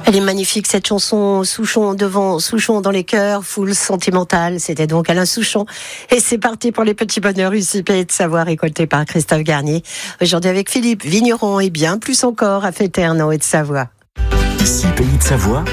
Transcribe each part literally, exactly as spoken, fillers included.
Elle est magnifique cette chanson, Souchon devant Souchon dans les cœurs, full sentimentale. C'était donc Alain Souchon. Et c'est parti pour les petits bonheurs ici, Pays de Savoie, récoltés par Christophe Garnier. Aujourd'hui avec Philippe, vigneron et bien plus encore à Féterne en Haute-Savoie. Ici, Pays de Savoie,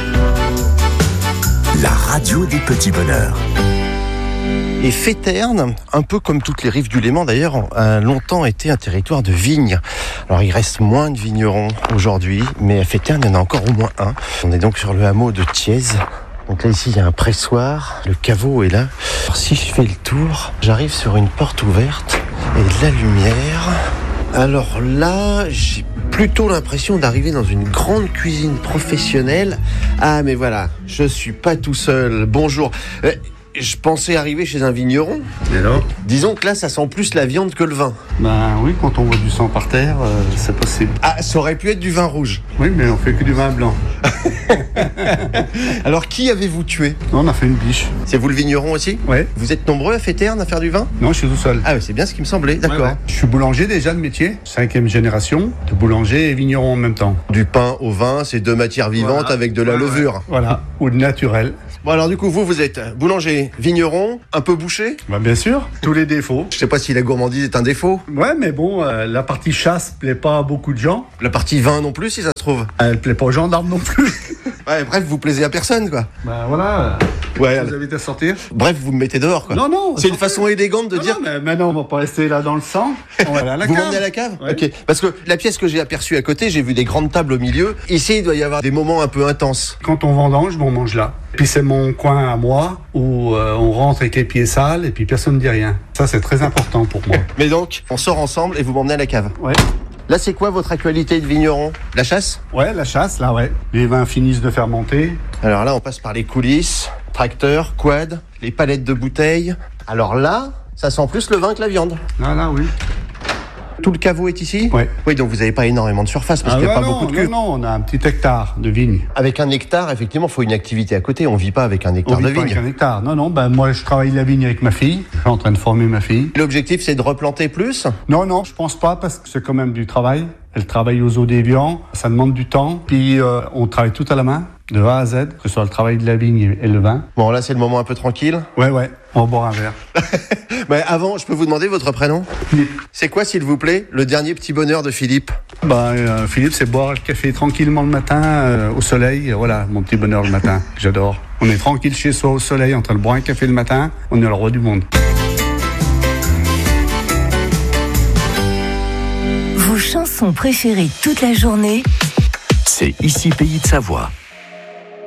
la radio des petits bonheurs. Et Féterne, un peu comme toutes les rives du Léman d'ailleurs, a longtemps été un territoire de vignes. Alors il reste moins de vignerons aujourd'hui, mais à Féterne, il y en a encore au moins un. On est donc sur le hameau de Thièze. Donc là ici il y a un pressoir, le caveau est là. Alors, si je fais le tour, j'arrive sur une porte ouverte et de la lumière. Alors là, j'ai plutôt l'impression d'arriver dans une grande cuisine professionnelle. Ah mais voilà, je suis pas tout seul. Bonjour. Euh, Je pensais arriver chez un vigneron. Et alors ? Disons que là, ça sent plus la viande que le vin. Ben oui, quand on voit du sang par terre, euh, c'est possible. Ah, ça aurait pu être du vin rouge. Oui, mais on fait que du vin blanc. Alors, qui avez-vous tué ? Non, on a fait une biche. C'est vous le vigneron aussi ? Ouais. Vous êtes nombreux à Féterne à faire du vin ? Non, je suis tout seul. Ah oui, c'est bien ce qui me semblait, d'accord. Ouais, ouais. Je suis boulanger déjà de métier, cinquième génération de boulanger et vigneron en même temps. Du pain au vin, c'est deux matières vivantes Voilà. avec de la Ouais, levure. ouais. Voilà, ou de naturel. Bon alors du coup, vous, vous êtes boulanger, vigneron, un peu boucher ? Ben bien sûr, tous les défauts. Je sais pas si la gourmandise est un défaut. Ouais, mais bon, euh, la partie chasse plaît pas à beaucoup de gens. La partie vin non plus, si ça se trouve. Elle plaît pas aux gendarmes non plus. Ouais, bref, vous plaisez à personne, quoi. Ben voilà. Ouais. Vous invite à sortir. Bref, vous me mettez dehors, quoi. Non, non. C'est une façon élégante de non, dire... non, mais maintenant, on va pas rester là dans le sang. On va aller à la Vous cave. m'emmenez à la cave ? Ouais. Ok. Parce que la pièce que j'ai aperçue à côté, j'ai vu des grandes tables au milieu. Ici, il doit y avoir des moments un peu intenses. Quand on vendange, on mange là. Puis c'est mon coin à moi où euh, on rentre avec les pieds sales et puis personne ne dit rien. Ça, c'est très important pour moi. Mais donc, on sort ensemble et vous m'emmenez à la cave. Ouais. Là, c'est quoi votre actualité de vigneron ? La chasse ? Ouais, la chasse, là, ouais. Les vins finissent de fermenter. Alors là, on passe par les coulisses, tracteur, quad, les palettes de bouteilles. Alors là, ça sent plus le vin que la viande. Là, là, oui. Tout le caveau est ici ? Ouais. Oui, donc vous n'avez pas énormément de surface parce Ah, qu'il n'y a ouais, pas non, beaucoup de non, cul. non, on a un petit hectare de vigne. Avec un hectare, effectivement, il faut une activité à côté. On ne vit pas avec un hectare On de vit pas vigne. avec un hectare. Non, non, ben moi, je travaille la vigne avec ma fille. Je suis en train de former ma fille. L'objectif, c'est de replanter plus ? Non, non, je pense pas parce que c'est quand même du travail. Elle travaille aux eaux d'évian, ça demande du temps. Puis euh, on travaille tout à la main, de A à Z, que ce soit le travail de la vigne et le vin. Bon, là, c'est le moment un peu tranquille. Ouais, ouais, on va boire un verre. Mais avant, je peux vous demander votre prénom ? Philippe. C'est quoi, s'il vous plaît, le dernier petit bonheur de Philippe ? Ben, euh, Philippe, c'est boire le café tranquillement le matin, euh, au soleil. Voilà, mon petit bonheur le matin. J'adore. On est tranquille chez soi au soleil, en train de boire un café le matin. On est le roi du monde. Vos chansons préférées toute la journée, C'est Ici, Pays de Savoie.